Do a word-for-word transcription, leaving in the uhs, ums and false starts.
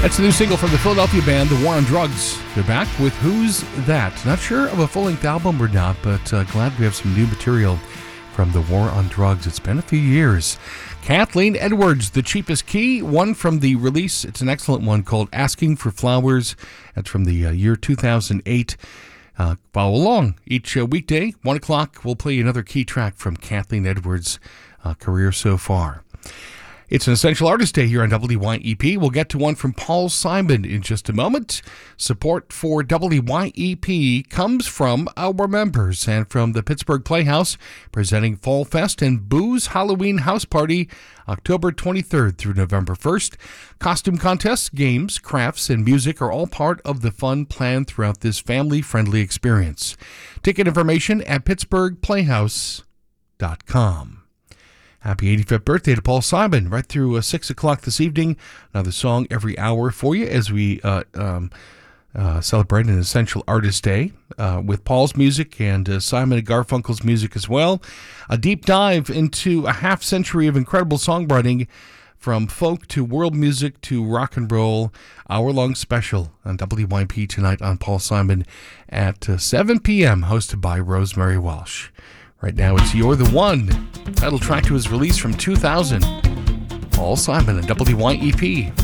That's the new single from the Philadelphia band, The War on Drugs. They're back with Who's That? Not sure of a full-length album or not, but uh, glad we have some new material from The War on Drugs. It's been a few years. Kathleen Edwards, The Cheapest Key, one from the release. It's an excellent one called Asking for Flowers. That's from the uh, year two thousand eight. Uh, follow along. Each uh, weekday, one o'clock, we'll play another key track from Kathleen Edwards' uh, career so far. It's an Essential Artist Day here on W Y E P. We'll get to one from Paul Simon in just a moment. Support for W Y E P comes from our members and from the Pittsburgh Playhouse, presenting Fall Fest and Booze Halloween House Party, October twenty-third through November first. Costume contests, games, crafts, and music are all part of the fun planned throughout this family-friendly experience. Ticket information at pittsburgh playhouse dot com. Happy eighty-fifth birthday to Paul Simon. Right through uh, six o'clock this evening. Another song every hour for you as we uh, um, uh, celebrate an Essential Artist Day uh, with Paul's music and uh, Simon and Garfunkel's music as well. A deep dive into a half century of incredible songwriting from folk to world music to rock and roll. Hour-long special on W Y P tonight on Paul Simon at uh, seven p.m. hosted by Rosemary Walsh. Right now, it's You're the One. Title track to his release from two thousand. Paul Simon and W Y E P.